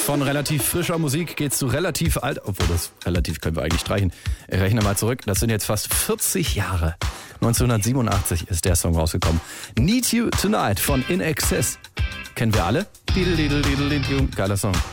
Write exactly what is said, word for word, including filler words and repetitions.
Von relativ frischer Musik geht's zu relativ alt, obwohl das relativ können wir eigentlich streichen. Ich rechne mal zurück, das sind jetzt fast vierzig Jahre. neunzehnhundertsiebenundachtzig ist der Song rausgekommen. Need You Tonight von In Excess. Kennen wir alle? Geiler Song.